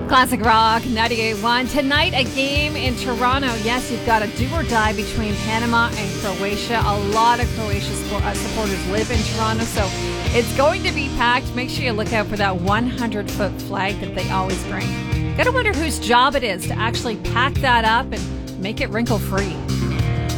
Classic Rock 98.1. Tonight, a game in Toronto. Yes, you've got a do or die between Panama and Croatia. A lot of Croatia supporters live in Toronto, so it's going to be packed. Make sure you look out for that 100-foot flag that they always bring. Gotta wonder whose job it is to actually pack that up and make it wrinkle-free.